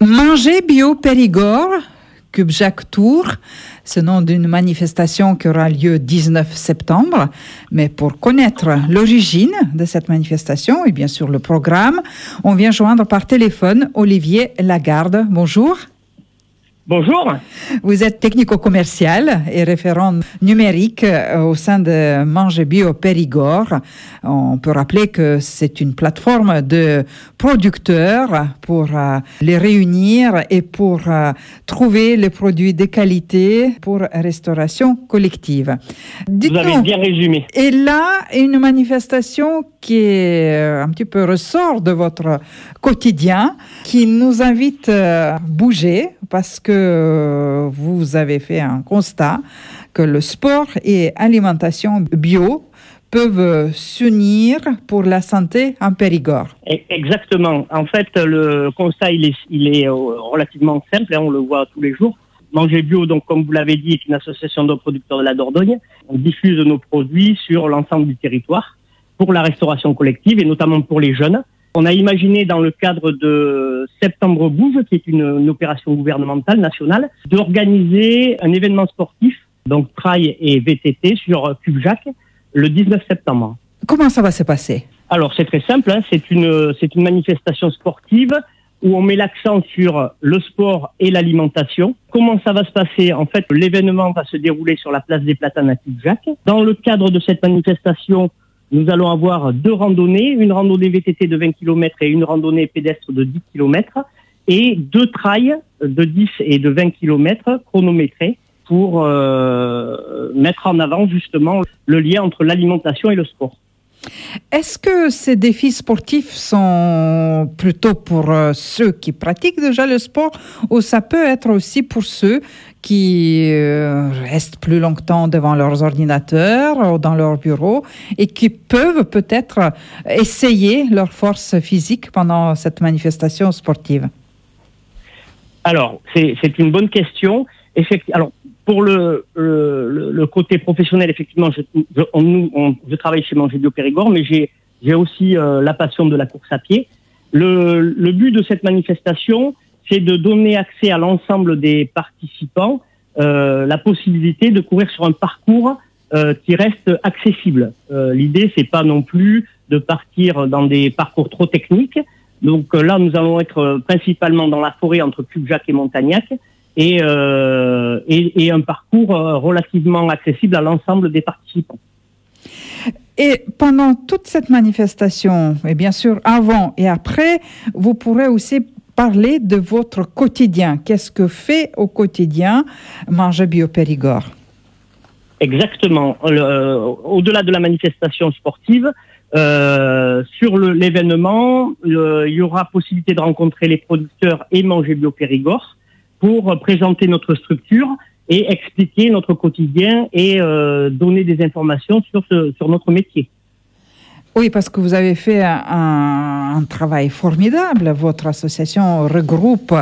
Manger bio Périgord, Cubjac Tour, c'est le nom d'une manifestation qui aura lieu 19 septembre. Mais pour connaître l'origine de cette manifestation et bien sûr le programme, on vient joindre par téléphone Olivier Lagarde. Bonjour. Bonjour. Vous êtes technico-commercial et référent numérique au sein de Manger Bio Périgord. On peut rappeler que c'est une plateforme de producteurs pour les réunir et pour trouver les produits de qualité pour restauration collective. Vous avez bien résumé. Et là, une manifestation qui est un petit peu ressort de votre quotidien, qui nous invite à bouger parce que vous avez fait un constat que le sport et alimentation bio peuvent s'unir pour la santé en Périgord. Exactement. En fait, le constat, il est relativement simple, on le voit tous les jours. Manger Bio, donc, comme vous l'avez dit, est une association de producteurs de la Dordogne. On diffuse nos produits sur l'ensemble du territoire pour la restauration collective et notamment pour les jeunes. On a imaginé dans le cadre de Septembre Bouge, qui est une opération gouvernementale nationale, d'organiser un événement sportif, donc trail et VTT sur Cubjac, le 19 septembre. Comment ça va se passer? Alors c'est très simple, c'est une manifestation sportive où on met l'accent sur le sport et l'alimentation. Comment ça va se passer? En fait, l'événement va se dérouler sur la place des Platanes à Cubjac. Dans le cadre de cette manifestation, nous allons avoir 2 randonnées, une randonnée VTT de 20 km et une randonnée pédestre de 10 km, et 2 trails de 10 et de 20 km chronométrés pour mettre en avant justement le lien entre l'alimentation et le sport. Est-ce que ces défis sportifs sont plutôt pour ceux qui pratiquent déjà le sport ou ça peut être aussi pour ceux qui restent plus longtemps devant leurs ordinateurs ou dans leur bureau et qui peuvent peut-être essayer leur force physique pendant cette manifestation sportive? Alors, c'est une bonne question. Alors, pour le côté professionnel, effectivement, je travaille chez Manger Bio Périgord, mais j'ai aussi la passion de la course à pied. Le but de cette manifestation, c'est de donner accès à l'ensemble des participants la possibilité de courir sur un parcours qui reste accessible. L'idée, c'est pas non plus de partir dans des parcours trop techniques. Donc là, nous allons être principalement dans la forêt entre Cubjac et Montagnac et un parcours relativement accessible à l'ensemble des participants. Et pendant toute cette manifestation, et bien sûr avant et après, vous pourrez aussi parler de votre quotidien. Qu'est-ce que fait au quotidien Manger Bio Périgord? Exactement. Au-delà de la manifestation sportive, sur l'événement, il y aura possibilité de rencontrer les producteurs et Manger Bio Périgord pour présenter notre structure et expliquer notre quotidien et donner des informations sur notre métier. Oui, parce que vous avez fait un travail formidable. Votre association regroupe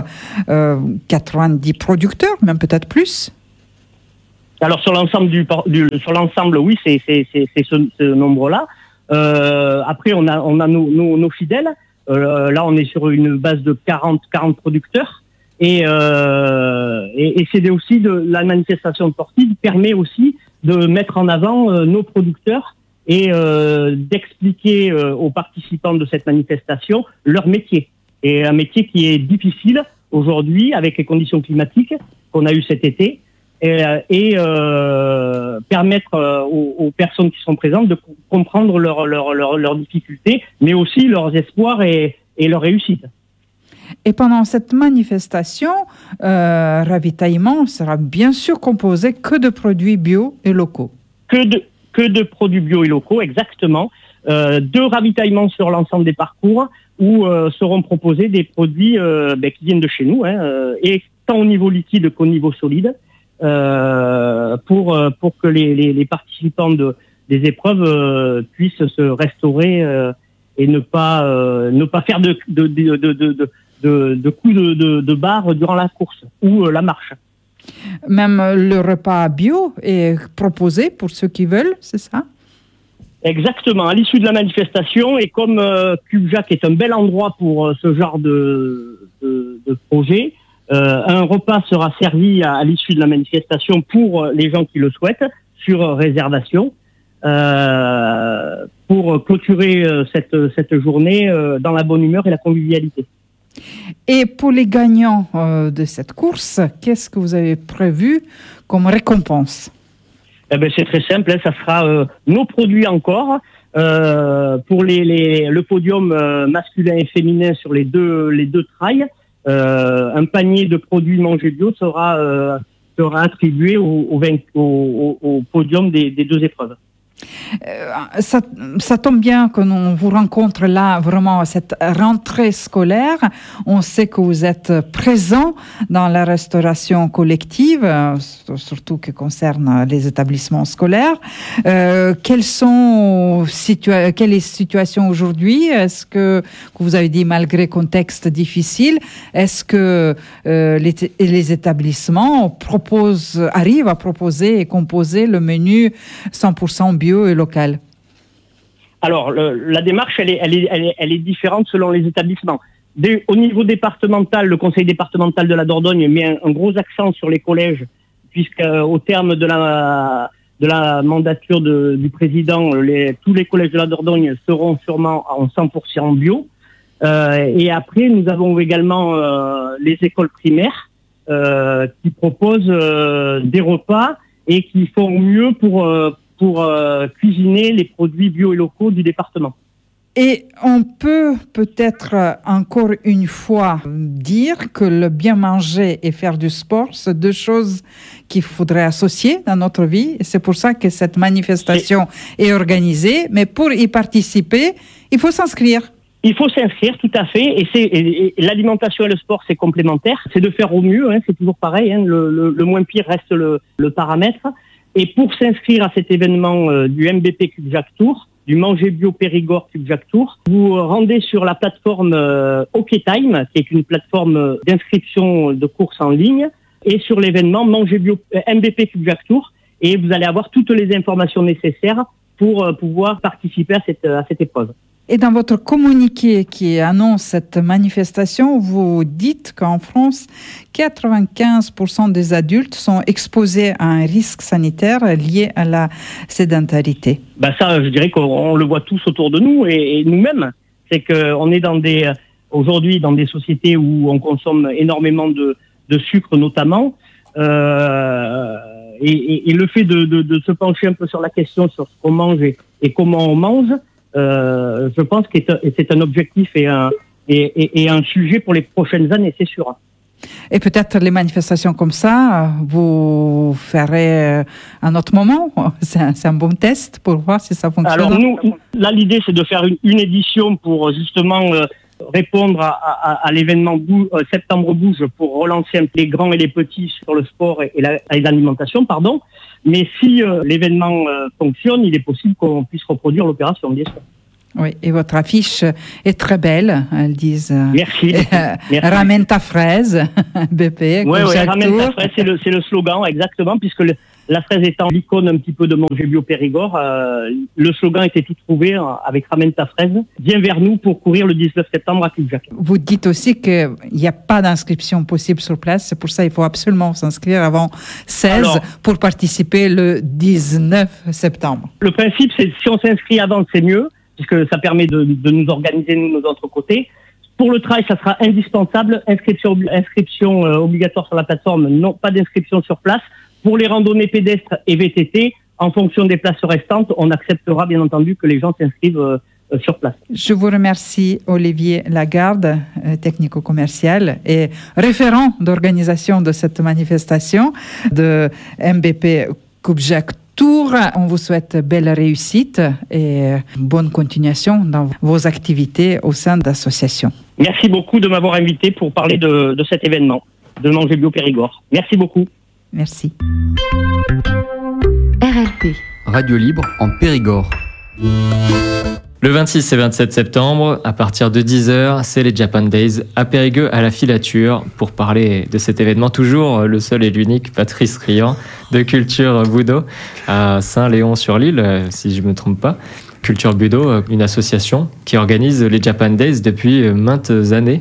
90 producteurs, même peut-être plus. Alors sur l'ensemble, oui, c'est ce nombre-là. Après, on a nos fidèles. Là, on est sur une base de 40 producteurs. Et c'est aussi la manifestation sportive permet aussi de mettre en avant nos producteurs et d'expliquer aux participants de cette manifestation leur métier. Et un métier qui est difficile aujourd'hui avec les conditions climatiques qu'on a eues cet été et permettre aux personnes qui sont présentes de comprendre leurs difficultés, mais aussi leurs espoirs et leurs réussites. Et pendant cette manifestation, ravitaillement sera bien sûr composé que de produits bio et locaux. Que de produits bio et locaux, exactement. 2 ravitaillements sur l'ensemble des parcours où seront proposés des produits qui viennent de chez nous, et tant au niveau liquide qu'au niveau solide, pour que les participants des épreuves puissent se restaurer et ne pas faire de coups de barre durant la course ou la marche. Même le repas bio est proposé pour ceux qui veulent, c'est ça? Exactement. À l'issue de la manifestation, et comme Cubjac est un bel endroit pour ce genre de projet. Un repas sera servi à l'issue de la manifestation pour les gens qui le souhaitent, sur réservation, pour clôturer cette journée dans la bonne humeur et la convivialité. Et pour les gagnants de cette course, qu'est-ce que vous avez prévu comme récompense? C'est très simple, ça sera nos produits encore. Pour le podium masculin et féminin sur les deux trails, un panier de produits Manger Bio sera attribué au podium des deux épreuves. Ça tombe bien que l'on vous rencontre là vraiment à cette rentrée scolaire. On sait que vous êtes présent dans la restauration collective, surtout qui concerne les établissements scolaires. Quelle est la situation aujourd'hui? Est-ce que vous avez dit malgré contexte difficile, est-ce que les établissements arrivent à proposer et composer le menu 100% bio et local? Alors, la démarche, elle est différente selon les établissements. Au niveau départemental, le conseil départemental de la Dordogne met un gros accent sur les collèges, puisqu'au terme de la mandature du président, tous les collèges de la Dordogne seront sûrement en 100% bio. Et après, nous avons également les écoles primaires qui proposent des repas et qui font mieux pour cuisiner les produits bio et locaux du département. Et on peut peut-être encore une fois dire que le bien manger et faire du sport, c'est deux choses qu'il faudrait associer dans notre vie. Et c'est pour ça que cette manifestation est organisée. Mais pour y participer, il faut s'inscrire. Il faut s'inscrire, tout à fait. Et l'alimentation et le sport, c'est complémentaire. C'est de faire au mieux, c'est toujours pareil. Le moins pire reste le paramètre. Et pour s'inscrire à cet événement du MBP Cubjac Tour, du Manger Bio Périgord Cubjac Tour, vous rendez sur la plateforme OkTime, qui est une plateforme d'inscription de courses en ligne, et sur l'événement Manger Bio MBP Cubjac Tour, et vous allez avoir toutes les informations nécessaires pour pouvoir participer à cette épreuve. Et dans votre communiqué qui annonce cette manifestation, vous dites qu'en France, 95% des adultes sont exposés à un risque sanitaire lié à la sédentarité. Ça, je dirais qu'on le voit tous autour de nous et nous-mêmes. C'est qu'on est aujourd'hui dans des sociétés où on consomme énormément de sucre notamment. Et le fait de se pencher un peu sur la question sur ce qu'on mange et comment on mange, je pense que c'est un objectif et un sujet pour les prochaines années, c'est sûr. Et peut-être les manifestations comme ça, vous ferez un autre moment. C'est un bon test pour voir si ça fonctionne. Alors nous, là, l'idée, c'est de faire une édition pour justement répondre à l'événement Septembre Bouge, pour relancer un peu les grands et les petits sur le sport et l'alimentation, pardon. Mais si l'événement fonctionne, il est possible qu'on puisse reproduire l'opération, bien sûr. Oui, et votre affiche est très belle. Elles disent merci. Ramène ta fraise, BP. Oui, ramène ta fraise, c'est le slogan, exactement, puisque la fraise étant l'icône un petit peu de Manger Bio Périgord, le slogan était tout trouvé avec Ramène ta fraise. Viens vers nous pour courir le 19 septembre à Cubjac. Vous dites aussi qu'il n'y a pas d'inscription possible sur place, c'est pour ça qu'il faut absolument s'inscrire avant 16 pour participer le 19 septembre. Le principe, c'est si on s'inscrit avant, c'est mieux, puisque ça permet de nous organiser, nous, de notre côté. Pour le trail, ça sera indispensable. Inscription obligatoire sur la plateforme, non, pas d'inscription sur place. Pour les randonnées pédestres et VTT, en fonction des places restantes, on acceptera bien entendu que les gens s'inscrivent sur place. Je vous remercie, Olivier Lagarde, technico-commercial et référent d'organisation de cette manifestation de MBP Cubjac Tour. On vous souhaite belle réussite et bonne continuation dans vos activités au sein d'associations. Merci beaucoup de m'avoir invité pour parler de cet événement, de Manger Bio Périgord. Merci beaucoup. Merci. RLP. Radio libre en Périgord. Le 26 et 27 septembre, à partir de 10h, c'est les Japan Days à Périgueux à la Filature. Pour parler de cet événement, toujours le seul et l'unique Patrice Riant de Culture Budo à Saint-Léon-sur-l'Île, si je ne me trompe pas. Culture Budo, une association qui organise les Japan Days depuis maintes années.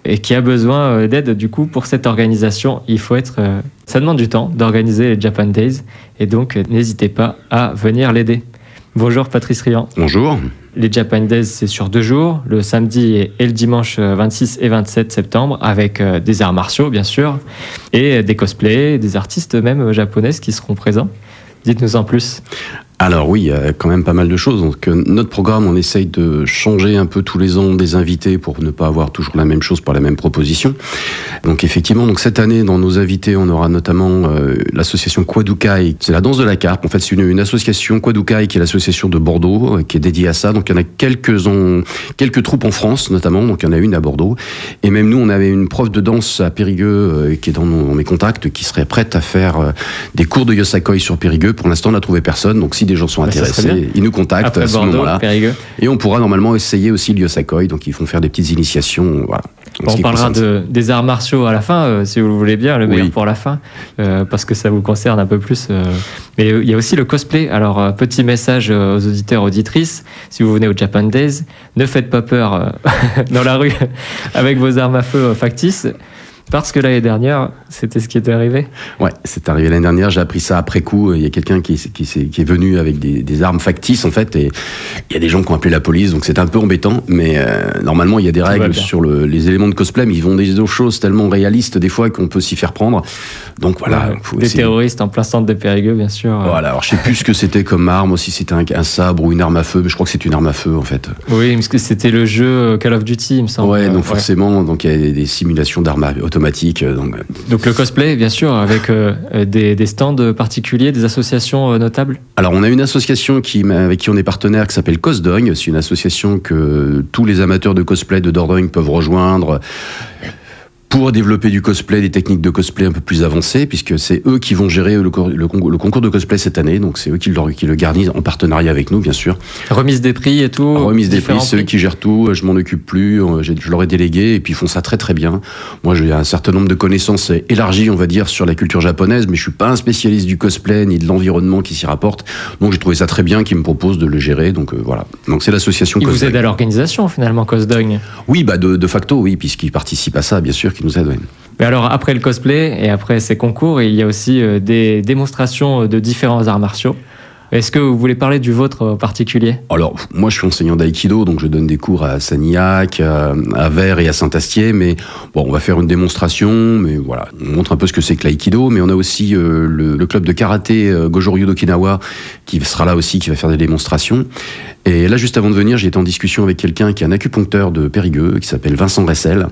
et qui a besoin d'aide du coup pour cette organisation. Il faut être... ça demande du temps d'organiser les Japan Days et donc n'hésitez pas à venir l'aider. Bonjour Patrice Riant. Bonjour. Les Japan Days, c'est sur 2 jours, le samedi et le dimanche 26 et 27 septembre, avec des arts martiaux, bien sûr, et des cosplays, des artistes même japonaises qui seront présents. Dites-nous en plus. Alors oui, il y a quand même pas mal de choses. Donc, notre programme, on essaye de changer un peu tous les ans des invités pour ne pas avoir toujours la même chose pour la même proposition. Donc effectivement, donc cette année, dans nos invités, on aura notamment l'association Kwadukai. C'est la danse de la carpe. En fait, c'est une association Kwadukai qui est l'association de Bordeaux, qui est dédiée à ça. Donc il y en a quelques troupes en France, notamment. Donc il y en a une à Bordeaux. Et même nous, on avait une prof de danse à Périgueux qui est dans mes contacts, qui serait prête à faire des cours de Yosakoi sur Périgueux. Pour l'instant, on n'a trouvé personne. Donc si des gens sont intéressés, ils nous contactent après à ce Bordeaux, moment-là. Périgueux. Et on pourra normalement essayer aussi le Yosakoi. Donc ils font faire des petites initiations. Voilà. On parlera des arts martiaux à la fin, si vous le voulez bien, le meilleur pour la fin, parce que ça vous concerne un peu plus. Mais il y a aussi le cosplay. Alors, petit message aux auditeurs, auditrices, si vous venez au Japan Days, ne faites pas peur dans la rue avec vos armes à feu factices. Parce que l'année dernière, c'était ce qui était arrivé. Ouais, c'est arrivé l'année dernière. J'ai appris ça après coup. Il y a quelqu'un qui est venu avec des armes factices, en fait, et il y a des gens qui ont appelé la police, donc c'est un peu embêtant. Mais normalement, il y a des règles sur les éléments de cosplay, mais ils vont des choses tellement réalistes des fois qu'on peut s'y faire prendre. Donc voilà. Faut des terroristes en plein centre de Périgueux, bien sûr. Voilà. Alors je sais plus ce que c'était comme arme, aussi c'était un sabre ou une arme à feu, mais je crois que c'est une arme à feu en fait. Oui, parce que c'était le jeu Call of Duty, il me semble. Ouais, donc forcément, donc il y a des simulations d'armes automatiques. Donc le cosplay, bien sûr, avec des stands particuliers, des associations notables. Alors on a une association avec qui on est partenaire qui s'appelle Cosdogne. C'est une association que tous les amateurs de cosplay de Dordogne peuvent rejoindre pour développer du cosplay, des techniques de cosplay un peu plus avancées, puisque c'est eux qui vont gérer le concours de cosplay cette année, donc c'est eux qui le garnissent en partenariat avec nous, bien sûr. Remise des prix et tout. Remise des prix, c'est eux qui gèrent tout, je m'en occupe plus, je leur ai délégué, et puis ils font ça très très bien. Moi j'ai un certain nombre de connaissances élargies, on va dire, sur la culture japonaise, mais je suis pas un spécialiste du cosplay, ni de l'environnement qui s'y rapporte, donc j'ai trouvé ça très bien qu'ils me proposent de le gérer, donc voilà. Donc c'est l'association Cosdogne. Ils vous aident à l'organisation finalement, Cosdogne. Oui, de facto, oui, puisqu'ils participent à ça, bien sûr, nous aide. Mais alors, après le cosplay et après ces concours, il y a aussi des démonstrations de différents arts martiaux. Est-ce que vous voulez parler du vôtre en particulier ? Alors, moi je suis enseignant d'aïkido, donc je donne des cours à Sanilhac, à Vert et à Saint-Astier, mais bon, on va faire une démonstration, mais voilà, on montre un peu ce que c'est que l'aïkido, mais on a aussi le club de karaté Gojo-Ryu d'Okinawa qui sera là aussi, qui va faire des démonstrations. Et là, juste avant de venir, j'ai été en discussion avec quelqu'un qui est un acupuncteur de Périgueux, qui s'appelle Vincent Ressel,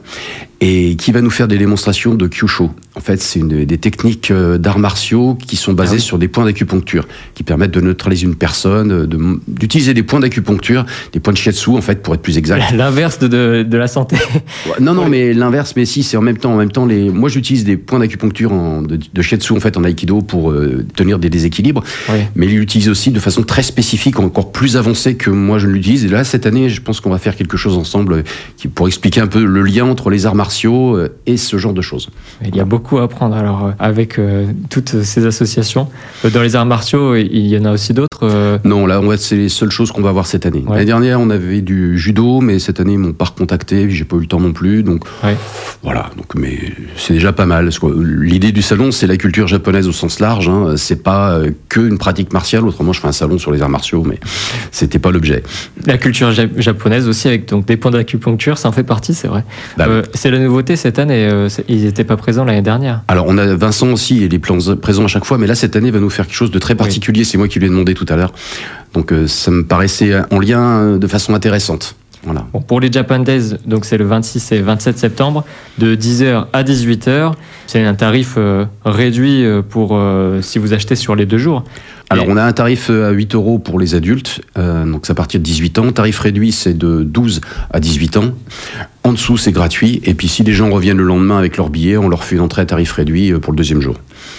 et qui va nous faire des démonstrations de Kyusho. En fait, c'est des techniques d'arts martiaux qui sont basées sur des points d'acupuncture, qui permettent de neutraliser une personne, d'utiliser des points d'acupuncture, des points de shiatsu, en fait, pour être plus exact. L'inverse de la santé. Non, mais l'inverse, mais si, c'est en même temps, moi, j'utilise des points d'acupuncture de shiatsu, en fait, en aïkido pour tenir des déséquilibres, mais il l'utilise aussi de façon très spécifique, encore plus avancée que moi je l'utilise. Et là, cette année, je pense qu'on va faire quelque chose ensemble pour expliquer un peu le lien entre les arts martiaux et ce genre de choses. Il y a beaucoup à apprendre alors avec toutes ces associations. Dans les arts martiaux, il y en a aussi d'autres Non, là, c'est les seules choses qu'on va voir cette année. L'année dernière, on avait du judo, mais cette année, ils m'ont pas recontacté, j'ai pas eu le temps non plus. Donc voilà, mais c'est déjà pas mal. L'idée du salon, c'est la culture japonaise au sens large. Hein. C'est pas qu'une pratique martiale. Autrement, je ferais un salon sur les arts martiaux, mais c'était pas l'objet. La culture japonaise aussi, avec donc des points d'acupuncture, ça en fait partie, c'est vrai. C'est la nouveauté cette année, ils n'étaient pas présents l'année dernière. Alors on a Vincent aussi, il est présent à chaque fois, mais là cette année il va nous faire quelque chose de très particulier, c'est moi qui lui ai demandé tout à l'heure. Donc ça me paraissait en lien de façon intéressante. Voilà. Bon, pour les Japan Days, donc c'est le 26 et 27 septembre, de 10h à 18h. C'est un tarif réduit pour si vous achetez sur les 2 jours. Alors, on a un tarif à 8 € pour les adultes, donc c'est à partir de 18 ans. Tarif réduit, c'est de 12 à 18 ans. En dessous, c'est gratuit. Et puis, si les gens reviennent le lendemain avec leur billet, on leur fait une entrée à tarif réduit pour le 2e jour.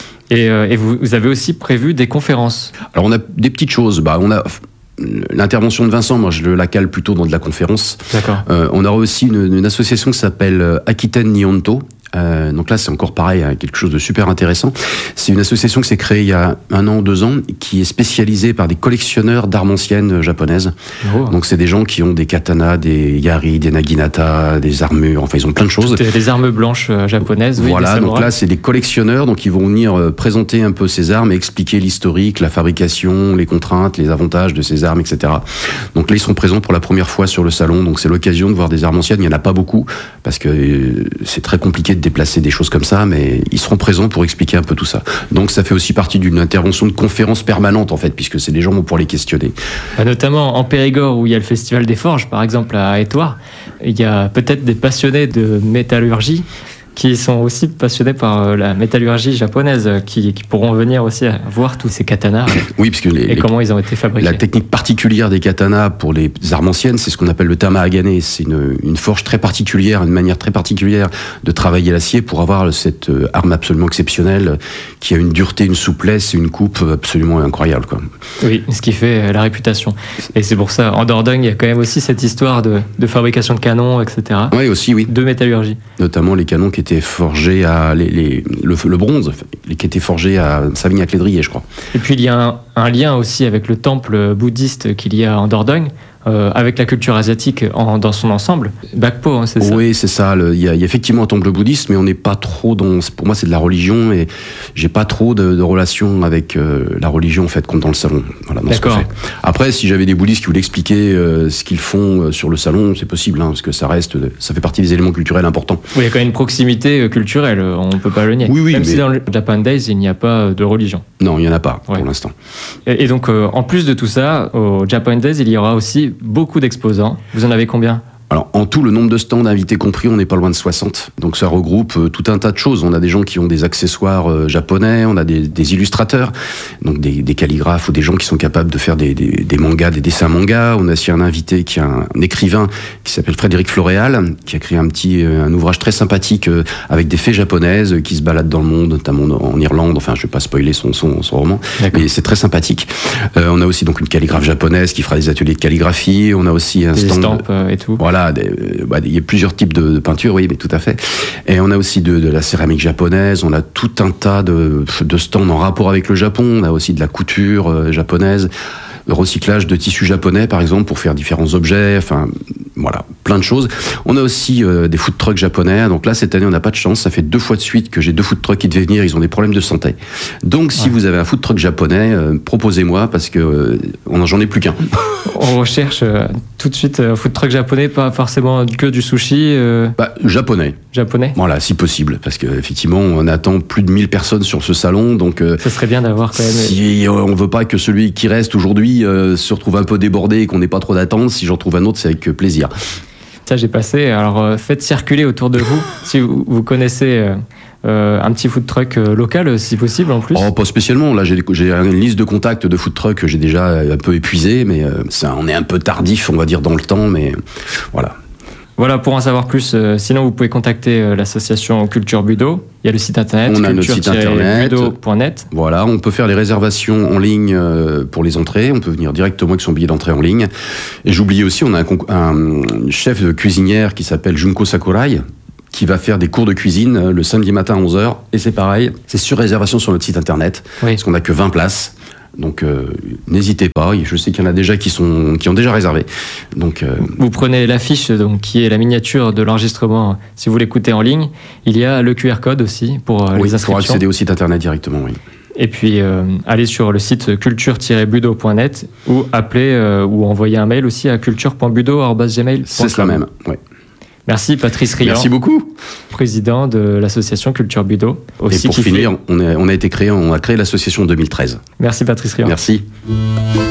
Et vous avez aussi prévu des conférences ? Alors, on a des petites choses. On a l'intervention de Vincent, moi je la cale plutôt dans de la conférence. D'accord. On aura aussi une association qui s'appelle Akiten Nihonto. Donc là, c'est encore pareil, quelque chose de super intéressant. C'est une association qui s'est créée il y a 1 an, 2 ans, qui est spécialisée par des collectionneurs d'armes anciennes japonaises. Oh. Donc c'est des gens qui ont des katanas, des yari, des naginata, des armures, enfin ils ont plein de choses. Des armes blanches japonaises. Voilà, oui, donc là c'est des collectionneurs, donc ils vont venir présenter un peu ces armes et expliquer l'historique, la fabrication, les contraintes, les avantages de ces armes, etc. Donc là ils seront présents pour la première fois sur le salon, donc c'est l'occasion de voir des armes anciennes. Il n'y en a pas beaucoup parce que c'est très compliqué de déplacer des choses comme ça, mais ils seront présents pour expliquer un peu tout ça. Donc ça fait aussi partie d'une intervention de conférence permanente en fait, puisque c'est des gens vont pouvoir les questionner. Notamment en Périgord où il y a le Festival des Forges, par exemple à Étoile, il y a peut-être des passionnés de métallurgie qui sont aussi passionnés par la métallurgie japonaise, qui pourront venir aussi voir tous ces katanas. Oui, parce que comment ils ont été fabriqués. La technique particulière des katanas pour les armes anciennes, c'est ce qu'on appelle le tama-agane. C'est une forge très particulière, une manière très particulière de travailler l'acier pour avoir cette arme absolument exceptionnelle qui a une dureté, une souplesse et une coupe absolument incroyable, quoi. Oui, ce qui fait la réputation. Et c'est pour ça, en Dordogne, il y a quand même aussi cette histoire de fabrication de canons, etc. Oui, aussi, oui. De métallurgie. Notamment les canons qui étaient forgés à le bronze, qui était forgé à Savignac-les-Driers, je crois. Et puis il y a un lien aussi avec le temple bouddhiste qu'il y a en Dordogne, avec la culture asiatique dans son ensemble. Bakpo, hein, c'est ça? Oui, c'est ça. Il y a effectivement un temple bouddhiste, mais on n'est pas trop dans... Pour moi, c'est de la religion, et j'ai pas trop de relation avec la religion, en fait, comme dans le salon. Voilà, dans D'accord. Ce qu'on fait. Après, si j'avais des bouddhistes qui voulaient expliquer ce qu'ils font sur le salon, c'est possible, hein, parce que ça fait partie des éléments culturels importants. Oui, il y a quand même une proximité culturelle, on ne peut pas le nier. Oui, Même si dans le Japan Days, il n'y a pas de religion. Non, il n'y en a pas, Ouais. pour l'instant. Et donc, en plus de tout ça, au Japan Days, il y aura aussi beaucoup d'exposants. Vous en avez combien ? Alors, en tout, le nombre de stands invités compris, on n'est pas loin de 60. Donc, ça regroupe tout un tas de choses. On a des gens qui ont des accessoires japonais, on a des illustrateurs, donc des calligraphes ou des gens qui sont capables de faire des mangas, des dessins mangas. On a aussi un invité qui est un écrivain qui s'appelle Frédéric Floréal, qui a créé un ouvrage très sympathique avec des fées japonaises qui se baladent dans le monde, notamment en Irlande. Enfin, je ne vais pas spoiler son roman, mais c'est très sympathique. On a aussi donc une calligraphe japonaise qui fera des ateliers de calligraphie. On a aussi un des stand... estampes et tout. Voilà, il y a plusieurs types de peintures, oui, mais tout à fait. Et on a aussi de la céramique japonaise, on a tout un tas de stands en rapport avec le Japon, on a aussi de la couture japonaise, le recyclage de tissus japonais, par exemple, pour faire différents objets, enfin, voilà, plein de choses. On a aussi des food trucks japonais, donc là, cette année, on n'a pas de chance, ça fait 2 fois de suite que j'ai 2 food trucks qui devaient venir, ils ont des problèmes de santé. Donc, si vous avez un food truck japonais, proposez-moi, parce que j'en ai plus qu'un. On recherche tout de suite un food truck japonais, pas forcément que du sushi. Japonais. Japonais. Voilà, si possible, parce qu'effectivement, on attend plus de 1000 personnes sur ce salon, donc... ça serait bien d'avoir quand même... Si on veut pas que celui qui reste aujourd'hui se retrouve un peu débordé et qu'on n'ait pas trop d'attente, si j'en trouve un autre, c'est avec plaisir. Ça, j'ai passé. Alors, faites circuler autour de vous, si vous connaissez... un petit food truck local, si possible, en plus. Oh, pas spécialement. Là, j'ai une liste de contacts de food truck que j'ai déjà un peu épuisé, mais on est un peu tardif, on va dire, dans le temps, mais voilà. Voilà, pour en savoir plus, sinon vous pouvez contacter l'association Culture Budo. Il y a le site internet, on a notre site internet, budo.net. Voilà, on peut faire les réservations en ligne pour les entrées. On peut venir directement avec son billet d'entrée en ligne. Et j'oubliais aussi, on a un chef de cuisinière qui s'appelle Junko Sakurai, qui va faire des cours de cuisine le samedi matin à 11h. Et c'est pareil, c'est sur réservation sur notre site internet, parce qu'on n'a que 20 places. Donc n'hésitez pas, je sais qu'il y en a déjà qui ont déjà réservé. Donc vous prenez l'affiche donc qui est la miniature de l'enregistrement. Si vous l'écoutez en ligne, il y a le QR code aussi pour les inscriptions. Pour accéder au site internet directement, oui. Et puis allez sur le site culture-budo.net ou appelez ou envoyez un mail aussi à culture.budo@gmail.com. C'est cela même, oui. Merci Patrice Riant. Merci beaucoup. Président de l'association Culture Budo. Aussi, et pour finir, on a créé l'association en 2013. Merci Patrice Riant. Merci.